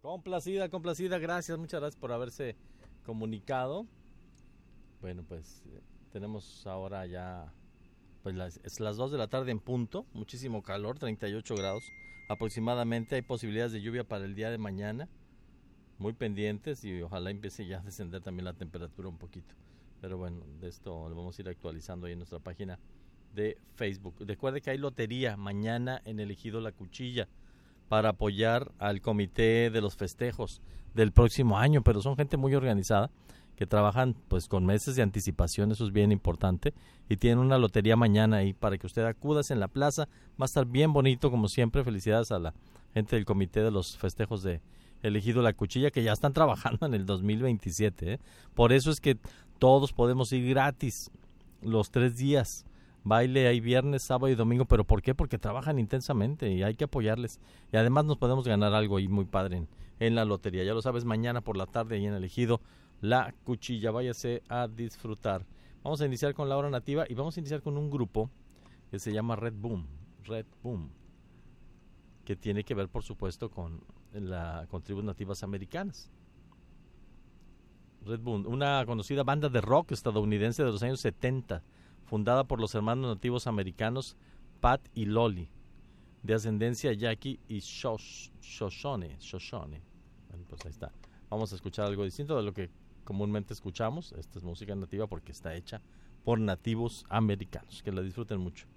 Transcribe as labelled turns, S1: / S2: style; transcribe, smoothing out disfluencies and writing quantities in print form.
S1: Complacida, gracias, muchas gracias por haberse comunicado. Bueno, pues tenemos ahora ya es las 2 de la tarde en punto, muchísimo calor, 38 grados aproximadamente, hay posibilidades de lluvia para el día de mañana, muy pendientes y ojalá empiece ya a descender también la temperatura un poquito. Pero bueno, de esto lo vamos a ir actualizando ahí en nuestra página de Facebook. Recuerde que hay lotería mañana en el Ejido La Cuchilla para apoyar al comité de los festejos del próximo año, pero son gente muy organizada que trabajan pues con meses de anticipación, eso es bien importante, y tienen una lotería mañana ahí para que usted acudas en la plaza, va a estar bien bonito como siempre. Felicidades a la gente del comité de los festejos de Ejido La Cuchilla que ya están trabajando en el 2027, ¿eh? Por eso es que todos podemos ir gratis los 3 días, baile hay viernes, sábado y domingo. ¿Pero por qué? Porque trabajan intensamente y hay que apoyarles, y además nos podemos ganar algo ahí muy padre en la lotería, ya lo sabes, mañana por la tarde ahí en el Ejido La Cuchilla, váyase a disfrutar. Vamos a iniciar con la hora nativa y vamos a iniciar con un grupo que se llama Red Boom, que tiene que ver por supuesto con tribus nativas americanas. Red Boom, una conocida banda de rock estadounidense de los años 70, fundada por los hermanos nativos americanos Pat y Lolly, de ascendencia yaqui y Shoshone. Bueno, pues ahí está. Vamos a escuchar algo distinto de lo que comúnmente escuchamos. Esta es música nativa porque está hecha por nativos americanos. Que la disfruten mucho.